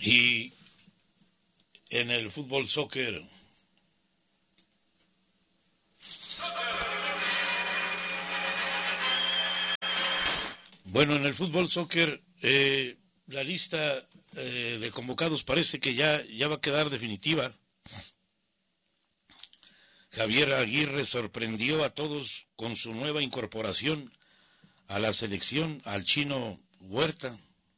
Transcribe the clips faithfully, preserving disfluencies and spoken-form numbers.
Y en el fútbol soccer, bueno, en el fútbol soccer, eh, la lista eh, de convocados parece que ya, ya va a quedar definitiva. Javier Aguirre sorprendió a todos con su nueva incorporación a la selección, al chino Huerta.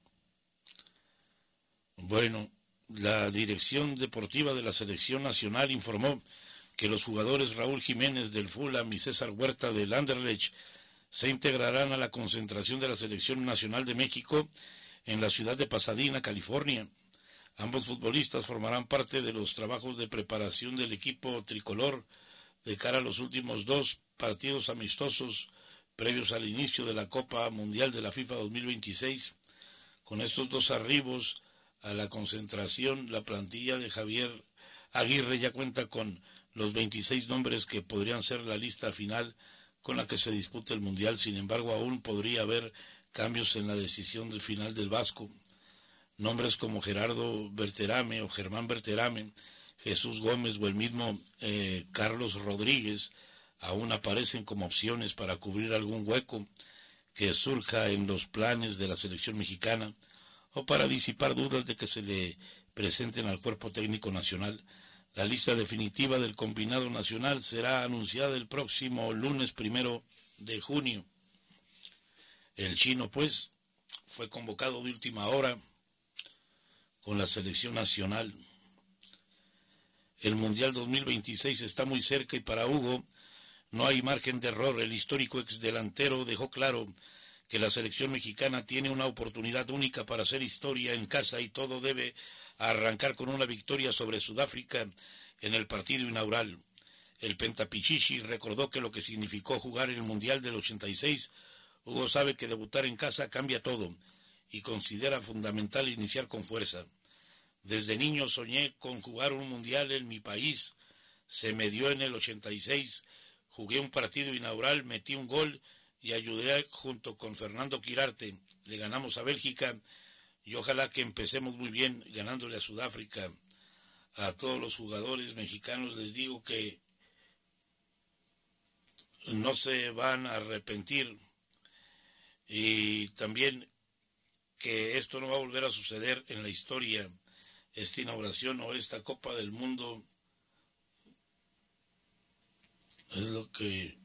Bueno, la dirección deportiva de la selección nacional informó que los jugadores Raúl Jiménez del Fulham y César Huerta del Anderlecht se integrarán a la concentración de la selección nacional de México en la ciudad de Pasadena, California. Ambos futbolistas formarán parte de los trabajos de preparación del equipo tricolor de cara a los últimos dos partidos amistosos previos al inicio de la Copa Mundial de la FIFA dos mil veintiséis. Con estos dos arribos a la concentración, la plantilla de Javier Aguirre ya cuenta con los veintiséis nombres que podrían ser la lista final con la que se disputa el Mundial. Sin embargo, aún podría haber cambios en la decisión del final del Vasco. Nombres como Gerardo Berterame o Germán Berterame, Jesús Gómez o el mismo eh, Carlos Rodríguez aún aparecen como opciones para cubrir algún hueco que surja en los planes de la selección mexicana o para disipar dudas de que se le presenten al cuerpo técnico nacional. La lista definitiva del combinado nacional será anunciada el próximo lunes primero de junio. El chino, pues, fue convocado de última hora con la selección nacional. El Mundial dos mil veintiséis está muy cerca y para Hugo no hay margen de error. El histórico exdelantero dejó claro que la selección mexicana tiene una oportunidad única para hacer historia en casa y todo debe arrancar con una victoria sobre Sudáfrica en el partido inaugural. El Pentapichichi recordó que lo que significó jugar el Mundial del ochenta y seis, Hugo sabe que debutar en casa cambia todo y considera fundamental iniciar con fuerza. Desde niño soñé con jugar un Mundial en mi país, se me dio en el ochenta y seis, jugué un partido inaugural, metí un gol y ayudé junto con Fernando Quirarte, le ganamos a Bélgica y ojalá que empecemos muy bien ganándole a Sudáfrica. A todos los jugadores mexicanos les digo que no se van a arrepentir y también que esto no va a volver a suceder en la historia, esta inauguración o esta Copa del Mundo. Es lo que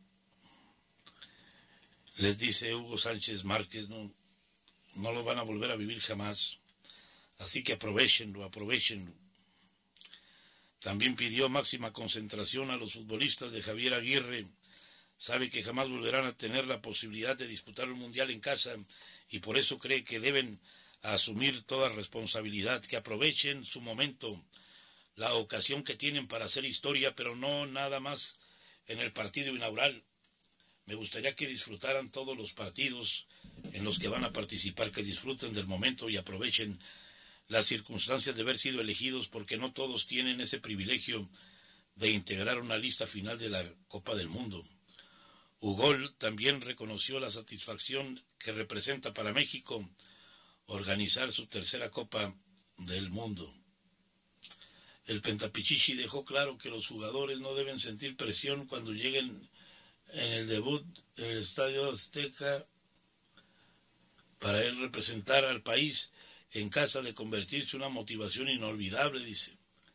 les dice Hugo Sánchez Márquez, no, no lo van a volver a vivir jamás. Así que aprovechenlo, aprovechenlo. También pidió máxima concentración a los futbolistas de Javier Aguirre. Sabe que jamás volverán a tener la posibilidad de disputar un mundial en casa y por eso cree que deben asumir toda responsabilidad, que aprovechen su momento, la ocasión que tienen para hacer historia, pero no nada más en el partido inaugural. Me gustaría que disfrutaran todos los partidos en los que van a participar, que disfruten del momento y aprovechen las circunstancias de haber sido elegidos, porque no todos tienen ese privilegio de integrar una lista final de la Copa del Mundo. Ugol también reconoció la satisfacción que representa para México organizar su tercera Copa del Mundo. El Pentapichichi dejó claro que los jugadores no deben sentir presión cuando lleguen en el debut en el Estadio Azteca para él representar al país en casa de convertirse en una motivación inolvidable, dice.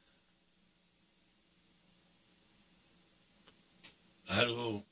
Algo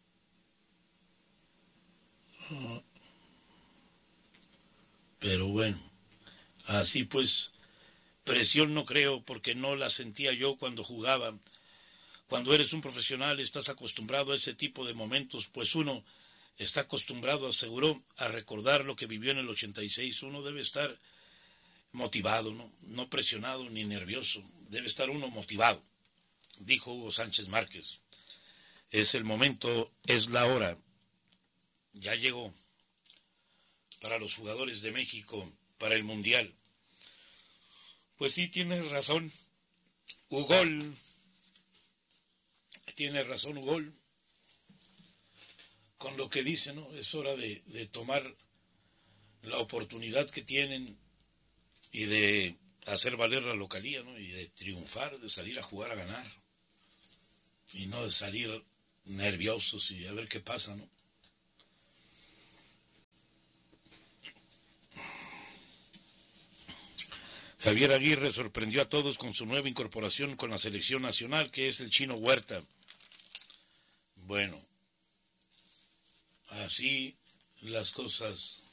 pero bueno, así pues, presión no creo, porque no la sentía yo cuando jugaba. Cuando eres un profesional estás acostumbrado a ese tipo de momentos, pues uno está acostumbrado, aseguró, a recordar lo que vivió en el ochenta y seis. Uno debe estar motivado, ¿no? No presionado ni nervioso, debe estar uno motivado, dijo Hugo Sánchez Márquez. Es el momento, es la hora, ya llegó para los jugadores de México, para el Mundial. Pues sí, tienes razón, Ugol, tiene razón Ugol, con lo que dice, ¿no? Es hora de, de tomar la oportunidad que tienen y de hacer valer la localía, ¿no? Y de triunfar, de salir a jugar a ganar. Y no de salir nerviosos y a ver qué pasa, ¿no? Javier Aguirre sorprendió a todos con su nueva incorporación con la selección nacional, que es el Chino Huerta. Bueno, así las cosas